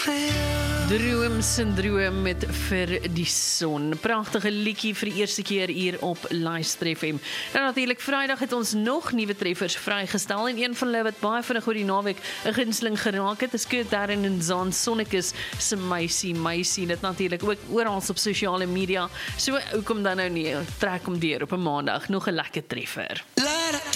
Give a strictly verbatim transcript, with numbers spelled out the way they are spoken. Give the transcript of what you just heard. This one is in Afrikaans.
Droom syndroom met Vir die Son. Pragtige liedjie vir die eerste keer hier op Luister F M. Nou natuurlik, Vrydag het ons nog nuwe treffers vrygestel en een van hulle wat baie vinnig oor die naweek 'n gunsteling geraak het, is Kurt Darren en Zaan Sonnekus se Meisie Meisie. Dit natuurlik ook oral op sosiale media. So hoekom dan nou nie? Trek hom deur op 'n maandag, nog 'n lekker treffer.